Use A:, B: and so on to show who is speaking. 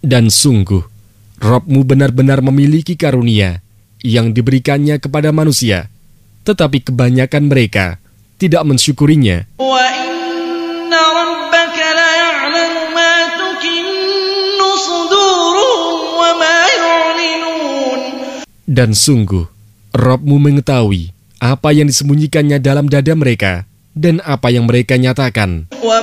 A: Dan sungguh, Rabb-Mu benar-benar memiliki karunia yang diberikannya kepada manusia, tetapi kebanyakan mereka tidak mensyukurinya. Dan sungguh, Rabb-Mu mengetahui apa yang disembunyikannya dalam dada mereka dan apa yang mereka nyatakan.